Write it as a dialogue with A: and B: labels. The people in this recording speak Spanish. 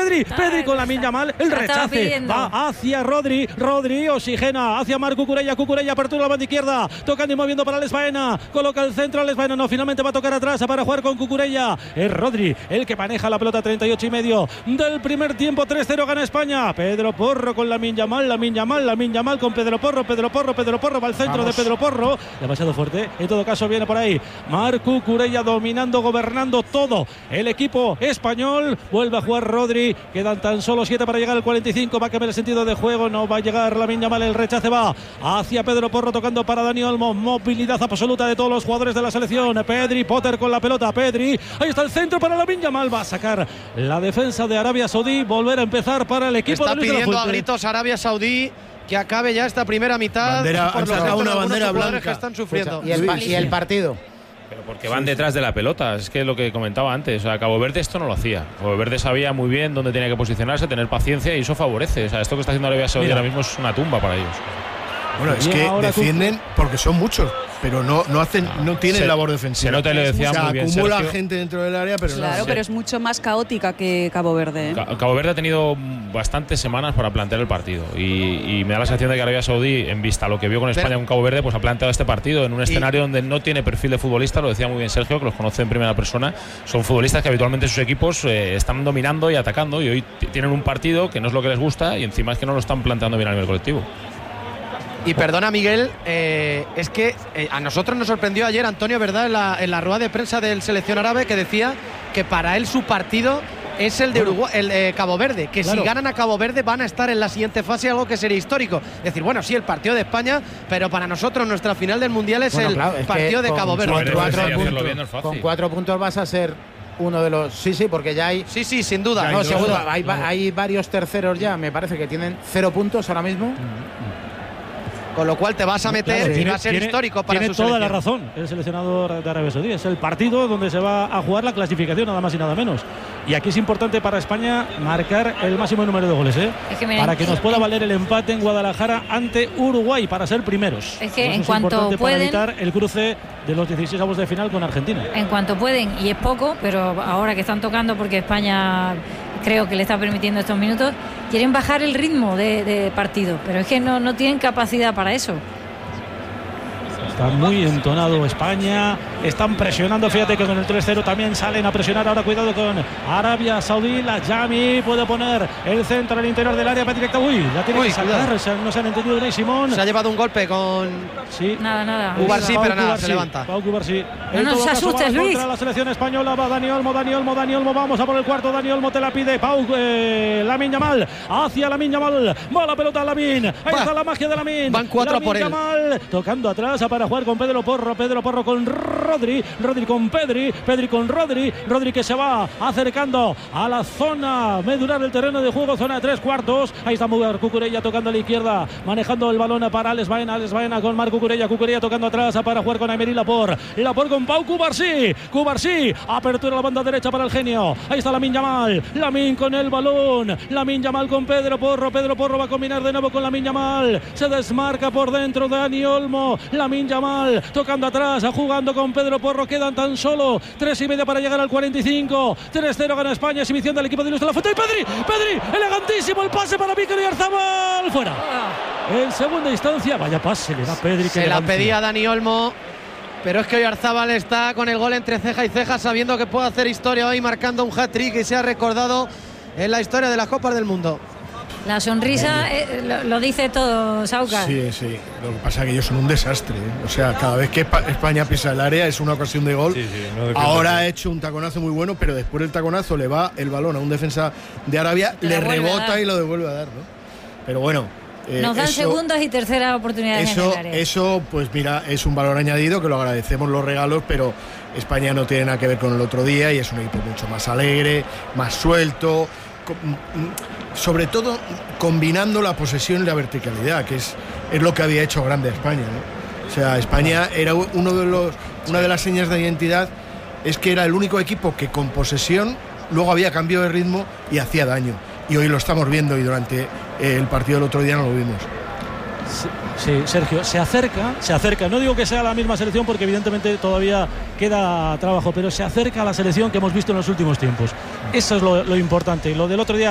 A: Pedri con Lamine Yamal, el rechace, va hacia Rodri, oxigena hacia Marc Cucurella, apertura a la banda izquierda, tocando y moviendo para Alex Baena, coloca el centro Alex Baena, no, finalmente va a tocar atrás para jugar con Cucurella, es Rodri el que maneja la pelota, 38,5 del primer tiempo, 3-0 gana España. Pedro Porro con Lamine Yamal con Pedro Porro, va al centro de Pedro Porro, demasiado fuerte, en todo caso viene por ahí Marc Cucurella dominando, gobernando todo el equipo español, vuelve a jugar Rodri, quedan tan solo 7 para llegar al 45, va a cambiar el sentido de juego, no va a llegar Lamine Yamal, el rechace va hacia Pedro Porro, tocando para Dani Olmo, movilidad absoluta de todos los jugadores de la selección, Pedri, Potter con la pelota, Pedri, ahí está el centro para Lamine Yamal, va a sacar la defensa de Arabia Saudí, volver a empezar para el equipo
B: está
A: de Luis
B: pidiendo
A: de la Fuente.
B: A gritos Arabia Saudí que acabe ya esta primera mitad,
C: han sacado una bandera blanca
B: que están sufriendo.
D: ¿Y el partido?
E: Pero porque van detrás de la pelota, es que lo que comentaba antes, o sea, Cabo Verde esto no lo hacía. Cabo Verde sabía muy bien dónde tenía que posicionarse, tener paciencia, y eso favorece. O sea, esto que está haciendo Arabia Saudí ahora mismo es una tumba para ellos.
C: Bueno, es que defienden porque son muchos, pero no tienen labor defensiva.
E: Se nota y le decía muy bien
C: acumula
E: Sergio.
C: gente dentro del área, pero
F: claro, pero es mucho más caótica que Cabo Verde, ¿eh?
E: Cabo Verde ha tenido bastantes semanas para plantear el partido y me da la sensación de que Arabia Saudí, en vista a lo que vio con España con Cabo Verde, pues ha planteado este partido en un escenario donde no tiene perfil de futbolista, lo decía muy bien Sergio, que los conoce en primera persona. Son futbolistas que habitualmente sus equipos están dominando y atacando, y hoy tienen un partido que no es lo que les gusta, y encima es que no lo están planteando bien a nivel colectivo.
B: Y perdona, Miguel, es que a nosotros nos sorprendió ayer Antonio, ¿verdad?, en la rueda de prensa del selección árabe, que decía que para él su partido es el de Uruguay, el de Cabo Verde, que claro, si ganan a Cabo Verde van a estar en la siguiente fase, algo que sería histórico. Es decir, bueno, sí, el partido de España, pero para nosotros nuestra final del Mundial es partido de Cabo Verde.
D: Con 4 puntos vas a ser uno de los... Sí, porque ya hay...
B: Sí, sin duda.
D: No, seguro, hay varios terceros ya, me parece que tienen 0 puntos ahora mismo.
B: Con lo cual te vas a meter y va a ser histórico para su selección.
A: Tiene toda la razón el seleccionador de Arabia Saudí. Es el partido donde se va a jugar la clasificación, nada más y nada menos. Y aquí es importante para España marcar el máximo número de goles, para que nos pueda valer el empate en Guadalajara ante Uruguay, para ser primeros.
F: Es que
A: en
F: es cuanto pueden,
A: para evitar el cruce de los 16avos de final con Argentina.
F: En cuanto pueden, y es poco, pero ahora que están tocando, porque España creo que le está permitiendo estos minutos, quieren bajar el ritmo de partido, pero es que no tienen capacidad para eso.
A: Está muy entonado España, están presionando, fíjate que con el 3-0 también salen a presionar. Ahora cuidado con Arabia Saudí, la Yami puede poner el centro al interior del área para directa. La tiene que sacar, no se han entendido Unai Simón.
B: Se ha llevado un golpe con...
F: Sí. Nada.
B: Cubarsí, pero nada, se levanta.
A: Pau Cubarsí.
F: No se asustes, Luis.
A: Contra la selección española va Dani Olmo, vamos a por el cuarto. Dani Olmo te la pide Pau, Lamine Yamal, hacia Lamine Yamal, va la pelota a Lamine, ahí está la magia de Lamine.
B: Van 4 por él.
A: Yamal, tocando atrás para jugar con Pedro Porro con Rodri con Pedri con Rodri que se va acercando a la zona medular del terreno de juego, zona de 3/4. Ahí está Cucurella tocando a la izquierda, manejando el balón para Alex Baena con Marc Cucurella tocando atrás para jugar con Aymeri Laporte con Pau Cubarsí, apertura a la banda derecha para el genio. Ahí está Lamine Yamal, con el balón, Lamine Yamal con Pedro Porro va a combinar de nuevo con Lamine Yamal, se desmarca por dentro Dani Olmo, Lamine Yamal tocando atrás, jugando con Pedro Porro, quedan tan solo 3:30 para llegar al 45, 3-0 gana España, exhibición del equipo de Luis de la Fuente. Y Pedri, elegantísimo el pase para Mikel Oyarzabal, fuera. En segunda instancia, vaya pase le da Pedri.
B: Se la pedía Dani Olmo, pero es que Oyarzabal está con el gol entre ceja y ceja, sabiendo que puede hacer historia hoy, marcando un hat-trick y se ha recordado en la historia de las Copas del Mundo.
F: La sonrisa lo dice todo, Sauca.
C: Sí. Lo que pasa es que ellos son un desastre, O sea, cada vez que España pisa el área es una ocasión de gol. Ahora ha hecho un taconazo muy bueno, pero después del taconazo le va el balón a un defensa de Arabia, le rebota y lo devuelve a dar, Pero bueno.
F: Nos dan segundas y terceras oportunidades en el área.
C: Eso, pues mira, es un valor añadido que lo agradecemos los regalos, pero España no tiene nada que ver con el otro día y es un equipo mucho más alegre, más suelto. Sobre todo combinando la posesión y la verticalidad, que es lo que había hecho grande a España, O sea, España era una de las señas de identidad, es que era el único equipo que con posesión luego había cambio de ritmo y hacía daño. Y hoy lo estamos viendo, y durante el partido del otro día no lo vimos.
A: Sí, Sergio, se acerca, no digo que sea la misma selección porque evidentemente todavía queda trabajo, pero se acerca a la selección que hemos visto en los últimos tiempos. Eso es lo importante. Lo del otro día